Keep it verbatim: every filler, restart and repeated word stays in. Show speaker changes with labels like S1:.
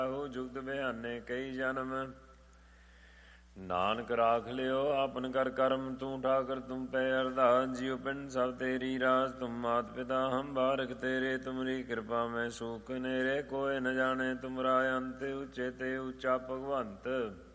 S1: ਹੋ ਜੁਗਤ ਬਿਹਾਨੇ ਕਈ ਜਨਮ। ਨਾਨਕ ਰਾਖ ਲਿਓ ਆਪਨ ਕਰ ਕਰਮ, ਤੂੰ ਠਾਕਰ ਤੁਮ ਪੈ ਅਰਦਾਸ। ਜਿਉ ਪਿੰਡ ਸਭ ਤੇਰੀ ਰਾਸ, ਤੁਮ ਮਾਤ ਪਿਤਾ ਹਮ ਬਾਰਕ ਤੇਰੇ। ਤੁਮਰੀ ਕਿਰਪਾ ਮੈਂ ਸੂਖ ਨੇਰੇ, ਕੋਇ ਨ ਜਾਣੇ ਤੁਮਰਾ ਅੰਤ। ਉਚੇ ਤੇ ਉੱਚਾ ਭਗਵੰਤ